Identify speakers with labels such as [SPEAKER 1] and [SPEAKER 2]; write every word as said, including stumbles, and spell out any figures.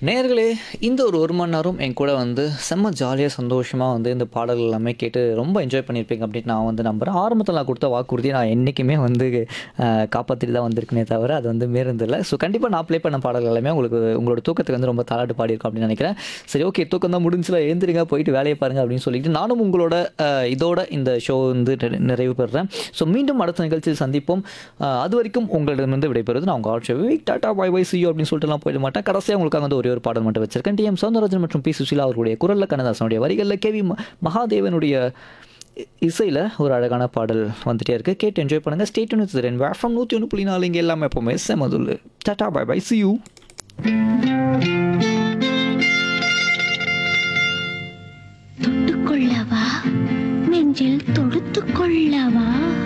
[SPEAKER 1] நேயர்களே, இந்த ஒரு 1 மணி நேரம் என் கூட வந்து செம்ம ஜாலியா, சந்தோஷமா வந்து இந்த பாடல்கள் எல்லாமே கேட்டு ரொம்ப என்ஜாய் பண்ணியிருப்பீங்க அப்படின்னு நான் வந்து நம்புறேன். ஆரம்பத்தில நான் குடுத்த வாக்குறுதிய நான் என்னைக்குமே வந்து அ காப்பாத்திட்டு தான் வந்திருக்கேனே தவிர, அது வந்து மீறுனதில்ல. ஸோ கண்டிப்பா நான் ப்ளே பண்ண பாடல்கள் எல்லாமே உங்களுக்கு உங்களோட தூக்கத்துக்கு வந்து ரொம்ப தாலாட்டு பாடியிருக்கும் அப்படின்னு நினைக்கிறேன். சரி, ஓகே, தூக்கம் தான் முடிஞ்சுல, எழுந்திரிங்க, போயிட்டு வேலைய பாருங்க அப்படின்னு சொல்லிட்டு நானும் உங்களோட அ இதோட இந்த ஷோ வந்து நிறை நிறைவு பெறுறேன். ஸோ மீண்டும் அடுத்த நிகழ்ச்சியில் சந்திப்போம். அ அதுவரைக்கும் உங்களிடமிருந்து விடைபெறுவது நான் உங்க arts Vivek. Tata, bye bye, C you அப்படின்னு சொல்லிட்டுலாம் போயிட மாட்டேன். கடைசியா உங்களுக்காக வந்து ஒரே ஒரு பாடல் மட்டும் வச்சிருக்கேன். டி எம் சௌந்தரராஜன் மற்றும் பி சுசீலா அவர்களுடைய குரல்ல, கண்ணதாசனுடைய வரிகள்ல, கே வி ம மகாதேவனுடைய இ இசையில ஒரு அழகான பாடல் வந்துட்டே இருக்கு. கேட்டு என்ஜாய் பண்ணுங்க. Stay tune with rain FM நூற்றி ஒன்று புள்ளி நாலு. இங்க எல்லாமே எப்பவுமே செம துள்ளு. டாடா, பாய் பாய், சி யூ.
[SPEAKER 2] தொட்டுக்கொள்ளவா நெஞ்சில் தொடுத்துக் கொள்ளவா